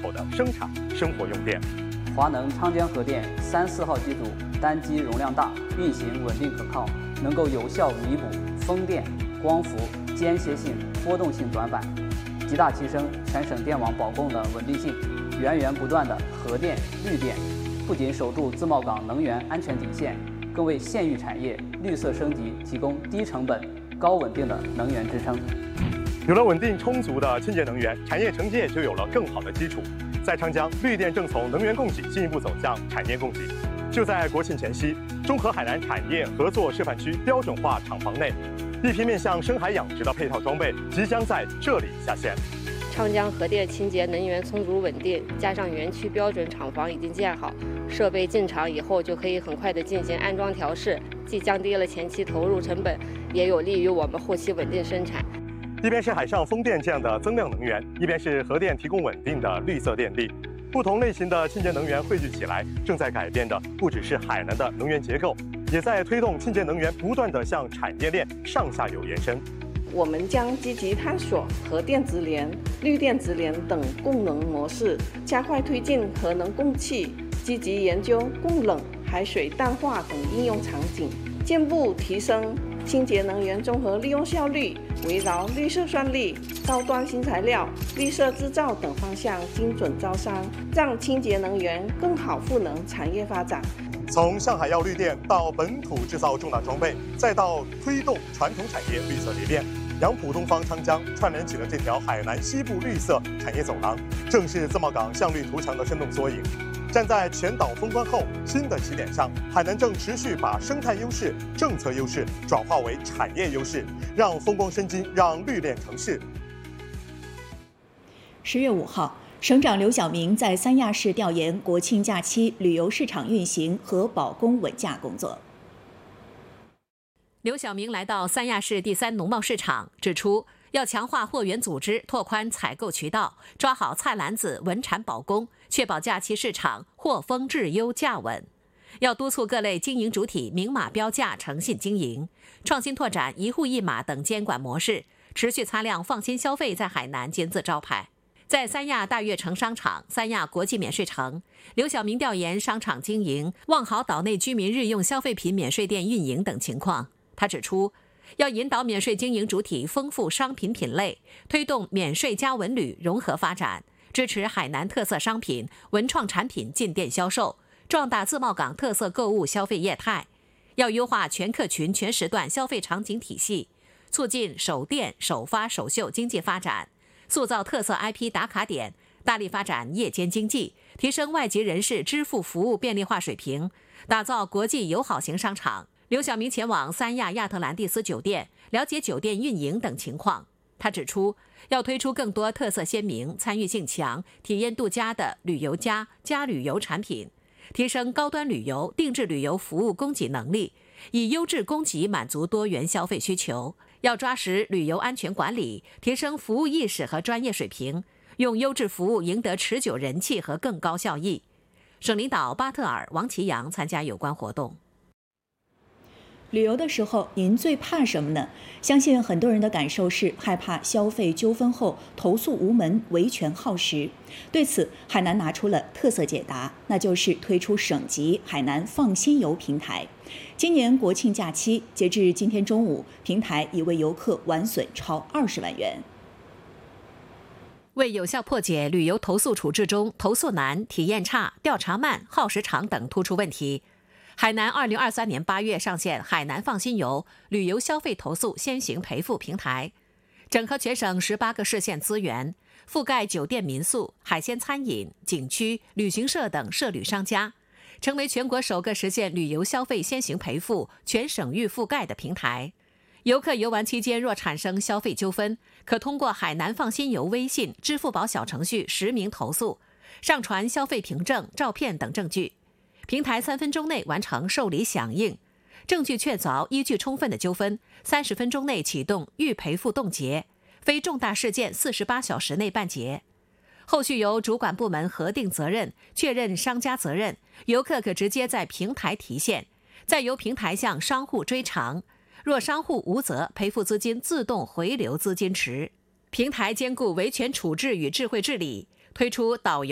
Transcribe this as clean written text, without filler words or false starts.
口的生产生活用电。 华能昌江核电3、4号机组单机容量大，运行稳定可靠，能够有效弥补风电、光伏、间歇性、波动性短板，极大提升全省电网保供的稳定性。源源不断的核电、绿电，不仅守住自贸港能源安全底线，更为县域产业绿色升级提供低成本、高稳定的能源支撑。 有了稳定充足的清洁能源，产业承接就有了更好的基础。在昌江，绿电正从能源供给进一步走向产业供给。就在国庆前夕，中和海南产业合作示范区标准化厂房内，一批面向深海养殖的配套装备即将在这里下线。 昌江核电清洁能源充足稳定，加上园区标准厂房已经建好，设备进场以后就可以很快地进行安装调试，既降低了前期投入成本，也有利于我们后期稳定生产。 一边是海上风电这样的增量能源，一边是核电提供稳定的绿色电力，不同类型的清洁能源汇聚起来，正在改变的不只是海南的能源结构，也在推动清洁能源不断地向产业链上下游延伸。 我们将积极探索核电直联、绿电直联等供能模式，加快推进核能供气，积极研究供冷、海水淡化等应用场景，进一步提升清洁能源综合利用效率，围绕绿色算力、高端新材料、绿色制造等方向精准招商，让清洁能源更好赋能产业发展。 从上海要绿电到本土制造重大装备，再到推动传统产业绿色裂变，杨浦东方昌江串联起了这条海南西部绿色产业走廊，正是自贸港向绿图强的生动缩影。站在全岛封关后新的起点上，海南正持续把生态优势、政策优势转化为产业优势，让风光生金，让绿链成市。 10月5号，省长刘晓明在三亚市调研国庆假期旅游市场运行和保供稳价工作。 刘晓明来到三亚市第3农贸市场，指出要强化货源组织，拓宽采购渠道，抓好菜篮子，稳产保供，确保假期市场货丰质优价稳。要督促各类经营主体明码标价，诚信经营，创新拓展一户一码等监管模式，持续擦亮放心消费在海南金字招牌。在三亚大悦城商场、三亚国际免税城，刘晓明调研商场经营、望好岛内居民日用消费品免税店运营等情况。他指出，要引导免税经营主体丰富商品品类，推动免税加文旅融合发展，支持海南特色商品、文创产品进店销售，壮大自贸港特色购物消费业态。要优化全客群、全时段消费场景体系，促进首店、首发、首秀经济发展，塑造特色 IP 打卡点，大力发展夜间经济，提升外籍人士支付服务便利化水平，打造国际友好型商场。刘晓明前往三亚亚特兰蒂斯酒店，了解酒店运营等情况。他指出，要推出更多特色鲜明、参与性强、体验度佳的旅游加旅游产品，提升高端旅游、定制旅游服务供给能力，以优质供给满足多元消费需求。要抓实旅游安全管理，提升服务意识和专业水平，用优质服务赢得持久人气和更高效益。省领导巴特尔、王其阳参加有关活动。 旅游的时候，您最怕什么呢？相信很多人的感受是害怕消费纠纷后投诉无门、维权耗时。对此，海南拿出了特色解答，那就是推出省级海南放心游平台。今年国庆假期，截至今天中午，平台已为游客完损超20万元。 为有效破解旅游投诉处置中投诉难、体验差、调查慢、耗时长等突出问题，海南2023年8月上线海南放心游旅游消费投诉先行赔付平台，整合全省18个市县资源，覆盖酒店民宿、海鲜餐饮、景区、旅行社等涉旅商家，成为全国首个实现旅游消费先行赔付、全省域覆盖的平台。游客游玩期间若产生消费纠纷，可通过海南放心游微信、支付宝小程序实名投诉，上传消费凭证、照片等证据。平台3分钟内完成受理响应，证据确凿、依据充分的纠纷，30分钟内启动预赔付冻结，非重大事件48小时内办结。后续由主管部门核定责任，确认商家责任，游客可直接在平台提现，再由平台向商户追偿。若商户无责，赔付资金自动回流资金池。平台兼顾维权处置与智慧治理，推出导游